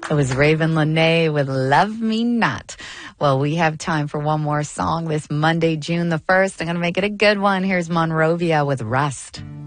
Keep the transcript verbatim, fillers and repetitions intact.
It was Raven Lene with Love Me Not. Well, we have time for one more song this Monday, June the first. I'm going to make it a good one. Here's Monrovia with Rust.